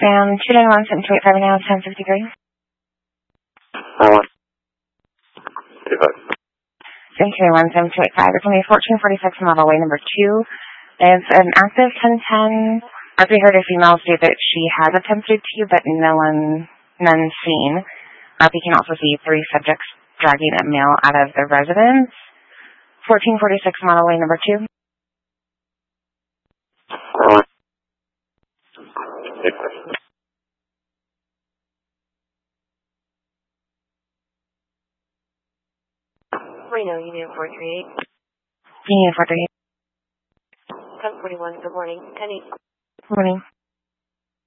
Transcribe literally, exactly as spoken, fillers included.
Sam, two nine one, seven two eight five, now it's ten fifty-three. I want two five. seven two one, seven two eight five. It's going to be fourteen forty-six model way number two. It's an active ten ten. As we heard, a female state that she has attempted to, but no one, none seen. Uh, we can also see three subjects dragging a male out of the residence. fourteen forty-six model way number two. I want two five. Reno, Union four three eight. Union four three eight. ten forty-one, good morning. ten eight. Good morning.